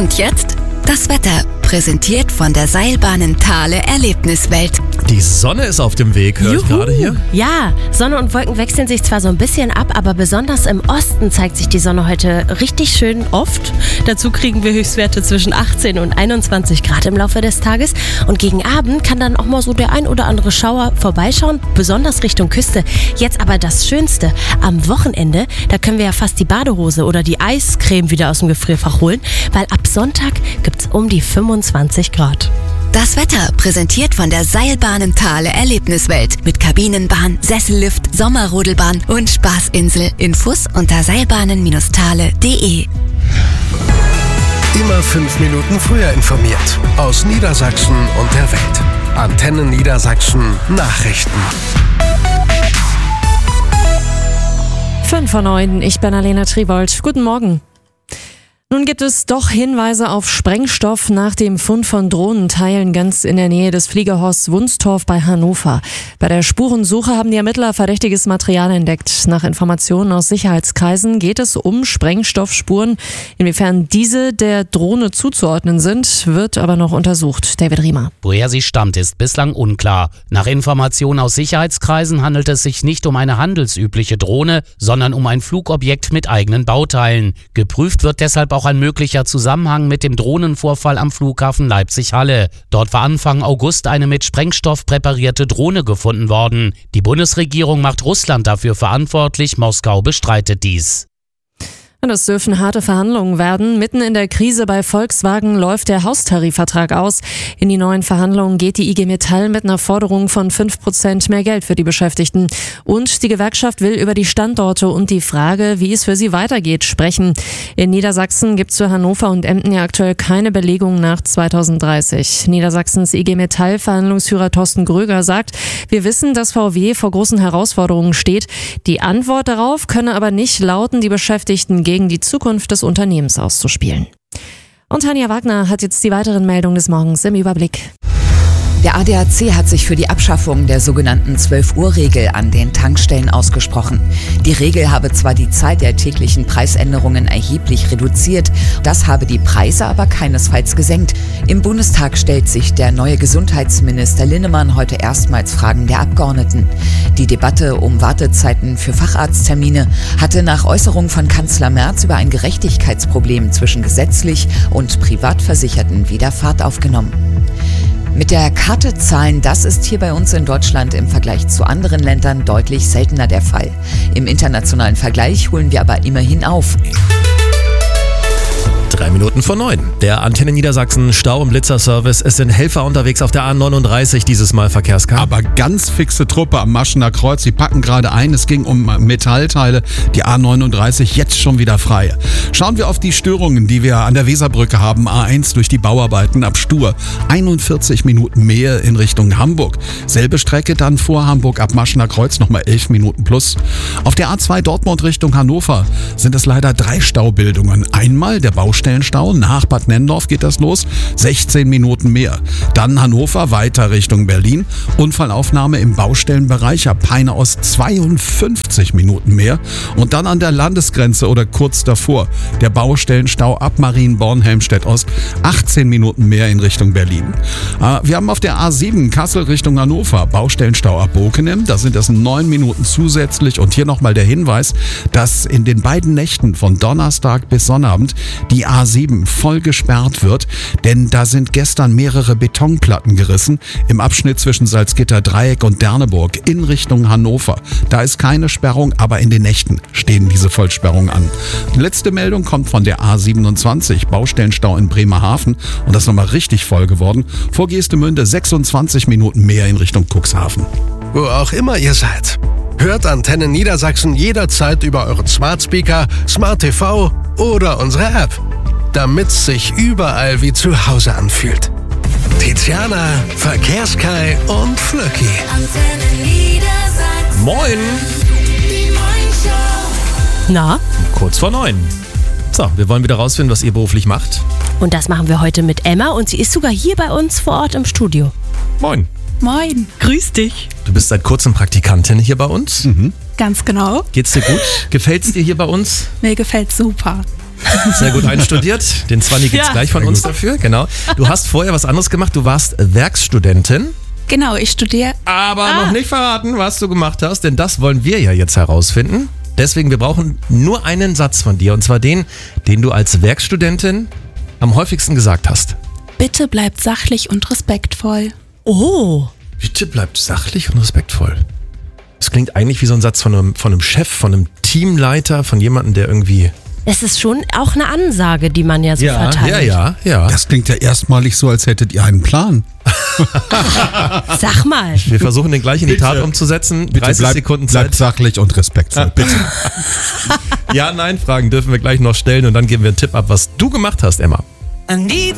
Und jetzt das Wetter, präsentiert von der Seilbahn Thale Erlebniswelt. Die Sonne ist auf dem Weg, höre ich gerade hier. Ja, Sonne und Wolken wechseln sich zwar so ein bisschen ab, aber besonders im Osten zeigt sich die Sonne heute richtig schön oft. Dazu kriegen wir Höchstwerte zwischen 18 und 21 Grad im Laufe des Tages. Und gegen Abend kann dann auch mal so der ein oder andere Schauer vorbeischauen, besonders Richtung Küste. Jetzt aber das Schönste, am Wochenende, da können wir ja fast die Badehose oder die Eiscreme wieder aus dem Gefrierfach holen, weil ab Sonntag gibt's um die 25 Grad. Das Wetter, präsentiert von der Seilbahn Thale Erlebniswelt. Mit Kabinenbahn, Sessellift, Sommerrodelbahn und Spaßinsel. Infos unter seilbahnen-thale.de. Immer 5 Minuten früher informiert. Aus Niedersachsen und der Welt. Antenne Niedersachsen Nachrichten. 5:09, ich bin Alena Tribold. Guten Morgen. Nun gibt es doch Hinweise auf Sprengstoff nach dem Fund von Drohnenteilen ganz in der Nähe des Fliegerhorsts Wunstorf bei Hannover. Bei der Spurensuche haben die Ermittler verdächtiges Material entdeckt. Nach Informationen aus Sicherheitskreisen geht es um Sprengstoffspuren. Inwiefern diese der Drohne zuzuordnen sind, wird aber noch untersucht. David Riemer. Woher sie stammt, ist bislang unklar. Nach Informationen aus Sicherheitskreisen handelt es sich nicht um eine handelsübliche Drohne, sondern um ein Flugobjekt mit eigenen Bauteilen. Geprüft wird deshalb auch ein möglicher Zusammenhang mit dem Drohnenvorfall am Flughafen Leipzig-Halle. Dort war Anfang August eine mit Sprengstoff präparierte Drohne gefunden worden. Die Bundesregierung macht Russland dafür verantwortlich, Moskau bestreitet dies. Das dürfen harte Verhandlungen werden. Mitten in der Krise bei Volkswagen läuft der Haustarifvertrag aus. In die neuen Verhandlungen geht die IG Metall mit einer Forderung von 5% mehr Geld für die Beschäftigten. Und die Gewerkschaft will über die Standorte und die Frage, wie es für sie weitergeht, sprechen. In Niedersachsen gibt es für Hannover und Emden ja aktuell keine Belegung nach 2030. Niedersachsens IG Metall-Verhandlungsführer Thorsten Gröger sagt, wir wissen, dass VW vor großen Herausforderungen steht. Die Antwort darauf könne aber nicht lauten, die Beschäftigten gegen die Zukunft des Unternehmens auszuspielen. Und Tanja Wagner hat jetzt die weiteren Meldungen des Morgens im Überblick. Der ADAC hat sich für die Abschaffung der sogenannten 12-Uhr-Regel an den Tankstellen ausgesprochen. Die Regel habe zwar die Zeit der täglichen Preisänderungen erheblich reduziert, das habe die Preise aber keinesfalls gesenkt. Im Bundestag stellt sich der neue Gesundheitsminister Linnemann heute erstmals Fragen der Abgeordneten. Die Debatte um Wartezeiten für Facharzttermine hatte nach Äußerungen von Kanzler Merz über ein Gerechtigkeitsproblem zwischen gesetzlich und Privatversicherten wieder Fahrt aufgenommen. Mit der Karte zahlen, das ist hier bei uns in Deutschland im Vergleich zu anderen Ländern deutlich seltener der Fall. Im internationalen Vergleich holen wir aber immerhin auf. 9:03. Der Antenne Niedersachsen Stau- und Blitzerservice. Es sind Helfer unterwegs auf der A39, dieses Mal Verkehrskar. Aber ganz fixe Truppe am Maschener Kreuz. Sie packen gerade ein. Es ging um Metallteile. Die A39 jetzt schon wieder frei. Schauen wir auf die Störungen, die wir an der Weserbrücke haben. A1 durch die Bauarbeiten ab Stur. 41 Minuten mehr in Richtung Hamburg. Selbe Strecke dann vor Hamburg ab Maschener Kreuz nochmal 11 Minuten plus. Auf der A2 Dortmund Richtung Hannover sind es leider 3 Staubildungen. Einmal der Baustellenstau, nach Bad Nenndorf geht das los, 16 Minuten mehr. Dann Hannover weiter Richtung Berlin. Unfallaufnahme im Baustellenbereich ab Peine Ost 52 Minuten mehr. Und dann an der Landesgrenze oder kurz davor der Baustellenstau ab Marienborn-Helmstedt Ost 18 Minuten mehr in Richtung Berlin. Wir haben auf der A7 Kassel Richtung Hannover Baustellenstau ab Bokenem. Da sind es 9 Minuten zusätzlich. Und hier nochmal der Hinweis, dass in den beiden Nächten von Donnerstag bis Sonnabend die A7 voll gesperrt wird, denn da sind gestern mehrere Betonplatten gerissen im Abschnitt zwischen Salzgitter-Dreieck und Derneburg in Richtung Hannover. Da ist keine Sperrung, aber in den Nächten stehen diese Vollsperrungen an. Die letzte Meldung kommt von der A27, Baustellenstau in Bremerhaven, und das ist nochmal richtig voll geworden. Vor Geestemünde 26 Minuten mehr in Richtung Cuxhaven. Wo auch immer ihr seid. Hört Antenne Niedersachsen jederzeit über euren Smart Speaker, Smart TV oder unsere App, damit's sich überall wie zu Hause anfühlt. Tiziana, Verkehrskai und Flöcki. Antenne Niedersachsen. Moin! Die Moin-Show. Na? Kurz vor 9. So, wir wollen wieder rausfinden, was ihr beruflich macht. Und das machen wir heute mit Emma und sie ist sogar hier bei uns vor Ort im Studio. Moin. Moin. Grüß dich. Du bist seit kurzem Praktikantin hier bei uns. Ganz genau. Geht's dir gut? Gefällt's dir hier bei uns? Mir gefällt's super. Sehr gut einstudiert. Den 20 gibt's gleich von uns dafür. Genau. Du hast vorher was anderes gemacht. Du warst Werkstudentin. Genau, ich studiere. Aber noch nicht verraten, was du gemacht hast, denn das wollen wir ja jetzt herausfinden. Deswegen, wir brauchen nur einen Satz von dir, und zwar den du als Werkstudentin am häufigsten gesagt hast. Bitte bleibt sachlich und respektvoll. Oh. Bitte bleibt sachlich und respektvoll. Das klingt eigentlich wie so ein Satz von einem Chef, von einem Teamleiter, von jemandem, der irgendwie... Es ist schon auch eine Ansage, die man ja so verteilt. Ja. Das klingt ja erstmalig so, als hättet ihr einen Plan. Sag mal. Wir versuchen den gleich in die Tat umzusetzen. 30 Sekunden Zeit. Bleibt sachlich und respektvoll, bitte. Ja, nein, Fragen dürfen wir gleich noch stellen und dann geben wir einen Tipp ab, was du gemacht hast, Emma.